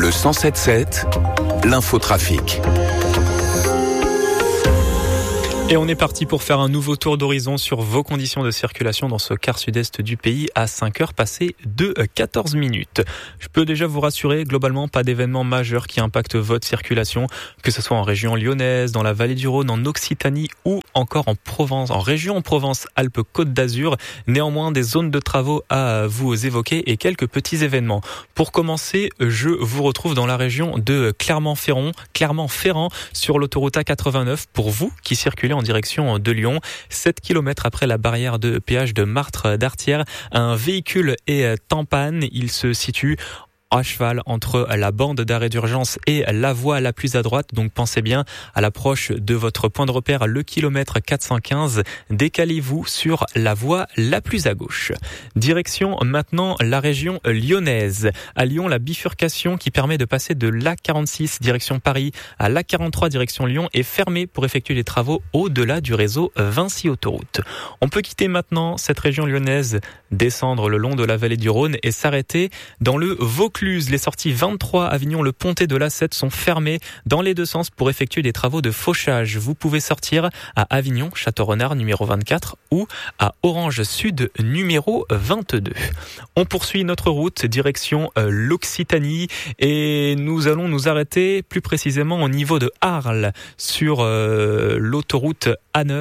Le 107.7, l'infotrafic. Et on est parti pour faire un nouveau tour d'horizon sur vos conditions de circulation dans ce quart sud-est du pays à 5h passées de 14 minutes. Je peux déjà vous rassurer, globalement, pas d'événements majeurs qui impactent votre circulation, que ce soit en région lyonnaise, dans la vallée du Rhône, en Occitanie ou encore en Provence, en région Provence-Alpes-Côte d'Azur. Néanmoins, des zones de travaux à vous évoquer et quelques petits événements. Pour commencer, je vous retrouve dans la région de Clermont-Ferrand sur l'autoroute A89 pour vous qui circulez en direction de Lyon. 7 km après la barrière de péage de Martres-d'Artière, un véhicule est en panne. Il se situe à cheval entre la bande d'arrêt d'urgence et la voie la plus à droite. Donc pensez bien à l'approche de votre point de repère, le kilomètre 415. Décalez-vous sur la voie la plus à gauche. Direction maintenant la région lyonnaise. À Lyon, la bifurcation qui permet de passer de l'A46 direction Paris à l'A43 direction Lyon est fermée pour effectuer les travaux au-delà du réseau Vinci Autoroute. On peut quitter maintenant cette région lyonnaise, descendre le long de la vallée du Rhône et s'arrêter dans le Vaucluse. Les sorties 23 Avignon, le Pontet de l'A7 sont fermées dans les deux sens pour effectuer des travaux de fauchage. Vous pouvez sortir à Avignon, Château-Renard numéro 24 ou à Orange Sud numéro 22. On poursuit notre route direction l'Occitanie et nous allons nous arrêter plus précisément au niveau de Arles sur l'autoroute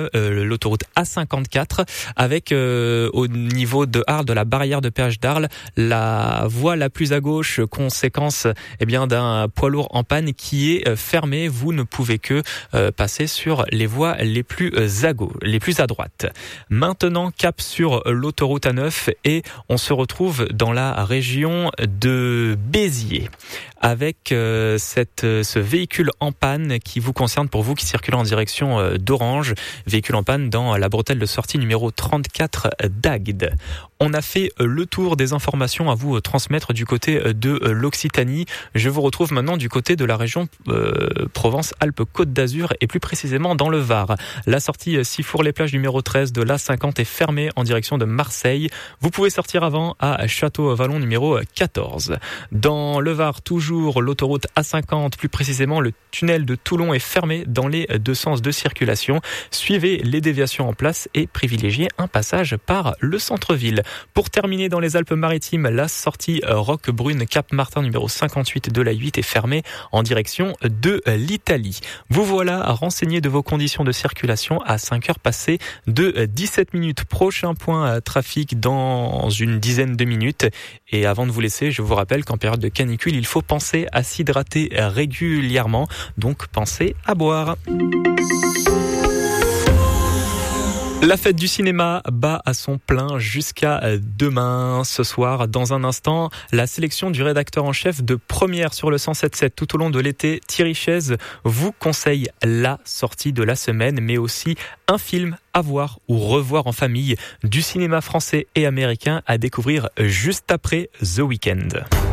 A54 avec au niveau de Arles, de la barrière de péage d'Arles, la voie la plus à gauche, conséquence d'un poids lourd en panne qui est fermé. Vous ne pouvez que passer sur les voies les plus à droite. Maintenant, cap sur l'autoroute A9 et on se retrouve dans la région de Béziers avec ce véhicule en panne qui vous concerne pour vous qui circulez en direction d'Orange. Véhicule en panne dans la bretelle de sortie numéro 34 d'Agde. On a fait le tour des informations à vous transmettre du côté de l'Occitanie. Je vous retrouve maintenant du côté de la région Provence-Alpes-Côte d'Azur et plus précisément dans le Var. La sortie Sifour-les-Plages numéro 13 de l'A50 est fermée en direction de Marseille. Vous pouvez sortir avant à Château-Vallon numéro 14. Dans le Var, toujours l'autoroute A50, plus précisément le tunnel de Toulon est fermé dans les deux sens de circulation. Suivez les déviations en place et privilégiez un passage par le centre-ville. Pour terminer dans les Alpes-Maritimes, la sortie Roquebrune Cap-Martin numéro 58 de la 8 est fermée en direction de l'Italie. Vous voilà renseigné de vos conditions de circulation à 5h passées de 17 minutes. Prochain point trafic dans une dizaine de minutes. Et avant de vous laisser, je vous rappelle qu'en période de canicule, il faut penser à s'hydrater régulièrement. Donc pensez à boire. La fête du cinéma bat à son plein jusqu'à demain. Ce soir, dans un instant, la sélection du rédacteur en chef de Première sur le 107.7 tout au long de l'été, Thierry Chaise, vous conseille la sortie de la semaine, mais aussi un film à voir ou revoir en famille du cinéma français et américain à découvrir juste après The Weeknd.